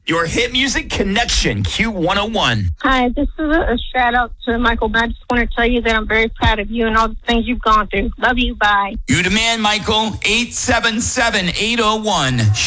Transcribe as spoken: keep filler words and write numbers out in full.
Your hit music connection, Q one oh one. Hi, this is a, a shout out to Michael. I just want to tell you that I'm very proud of you and all the things you've gone through. Love you. Bye. You the man, Michael. eight seven seven, eight oh one